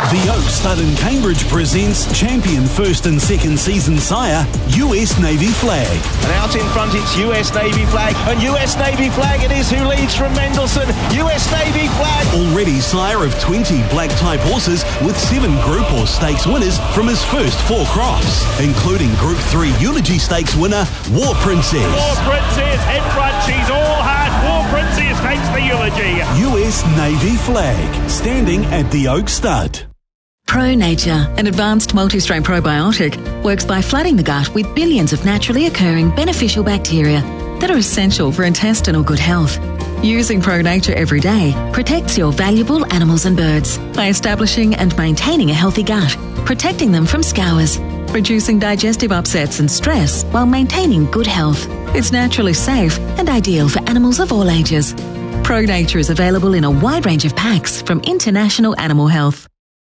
The Oak Stud in Cambridge presents champion first and second season sire, US Navy Flag. And out in front it's US Navy Flag, and US Navy Flag it is who leads from Mendelssohn. US Navy Flag. Already sire of 20 black type horses with 7 Group or Stakes winners from his first 4 crops, including Group 3 Eulogy Stakes winner, War Princess. War Princess, head front, she's all hard. War Princess takes the Eulogy. US Navy Flag, standing at the Oak Stud. Pro Nature, an advanced multi-strain probiotic, works by flooding the gut with billions of naturally occurring beneficial bacteria that are essential for intestinal good health. Using Pro Nature every day protects your valuable animals and birds by establishing and maintaining a healthy gut, protecting them from scours, reducing digestive upsets and stress while maintaining good health. It's naturally safe and ideal for animals of all ages. Pro Nature is available in a wide range of packs from International Animal Health.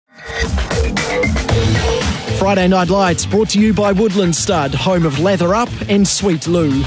Friday Night Lights brought to you by Woodland Stud, home of Lather Up and Sweet Lou.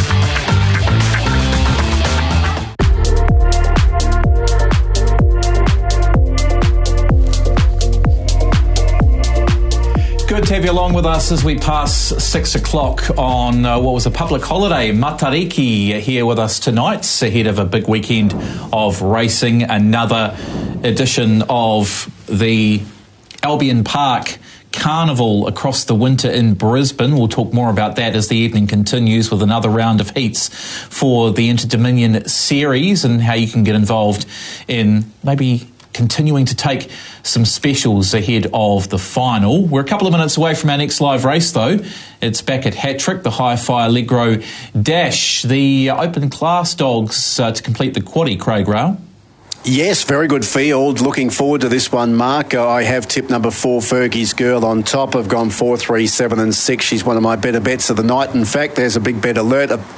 Good to have you along with us as we pass 6 o'clock on what was a public holiday. Matariki here with us tonight, ahead of a big weekend of racing. Another edition of the Albion Park Carnival across the winter in Brisbane. We'll talk more about that as the evening continues with another round of heats for the Inter-Dominion Series and how you can get involved in maybe continuing to take some specials ahead of the final. We're a couple of minutes away from our next live race, though. It's back at Hattrick, the Hi-Fi Allegro Dash. The open class dogs to complete the quaddie, Craig Rail. Yes, very good field. Looking forward to this one, Mark. I have tip number 4, Fergie's Girl, on top. I've gone 4, 3, 7 and 6. She's one of my better bets of the night. In fact, there's a big bet alert at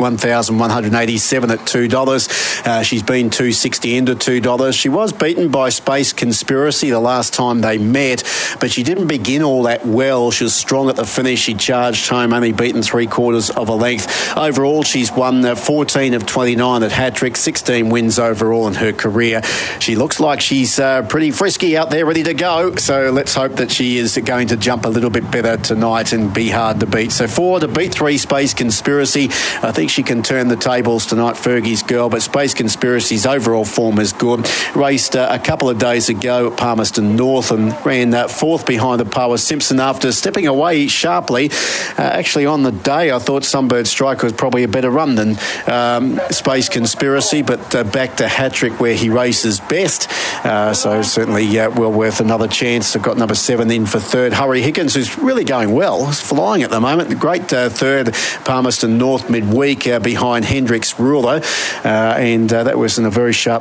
1,187 at $2. She's been $2.60 into $2. She was beaten by Space Conspiracy the last time they met, but she didn't begin all that well. She was strong at the finish. She charged home, only beaten 3/4 of a length. Overall, she's won 14 of 29 at Hattrick, 16 wins overall in her career. She looks like she's pretty frisky out there, ready to go. So let's hope that she is going to jump a little bit better tonight and be hard to beat. So 4 to beat 3, Space Conspiracy. I think she can turn the tables tonight, Fergie's Girl, but Space Conspiracy's overall form is good. Raced a couple of days ago at Palmerston North and ran 4th behind the Power Simpson after stepping away sharply. Actually, on the day, I thought Sunbird Striker was probably a better run than Space Conspiracy, but back to Hattrick where he races best, so certainly well worth another chance. I've got number 7 in for third, Hurry Higgins, who's really going well. He's flying at the moment. The great third, Palmerston North midweek behind Hendricks Ruler, and that was in a very sharp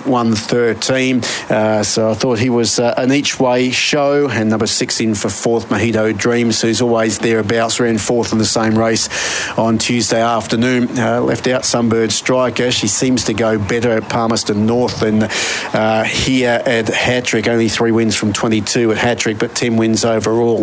21-13. So I thought he was an each-way show, and number 6 in for 4th, Mojito Dreams, who's always thereabouts. Ran 4th in the same race on Tuesday afternoon. Left out Sunbird Striker. She seems to go better at Palmerston North than here at Hattrick. Only 3 wins from 22 at Hattrick, but 10 wins overall.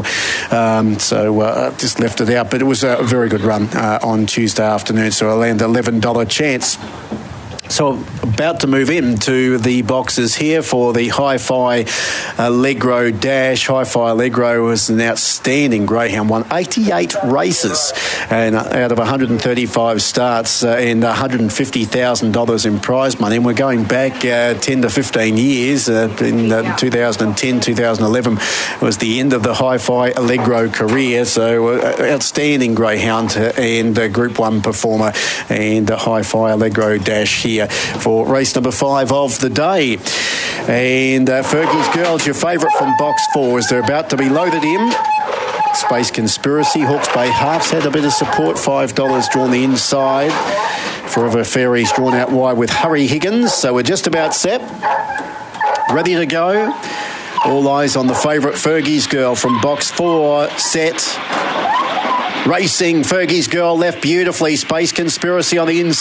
So just left it out. But it was a very good run on Tuesday afternoon, so I land $11 chance. So about to move into the boxes here for the Hi-Fi Allegro Dash. Hi-Fi Allegro was an outstanding greyhound, won 88 races and out of 135 starts and $150,000 in prize money. And we're going back 10 to 15 years. In 2010, 2011 was the end of the Hi-Fi Allegro career. So outstanding greyhound and Group 1 performer, and Hi-Fi Allegro Dash here for race number 5 of the day. And Fergie's Girl's your favourite from box 4 as they're about to be loaded in. Space Conspiracy, Hawke's Bay Halves had a bit of support, $5 drawn the inside. Forever Fairies drawn out wide with Hurry Higgins. So we're just about set, ready to go. All eyes on the favourite Fergie's Girl from box 4, set. Racing, Fergie's Girl left beautifully. Space Conspiracy on the inside.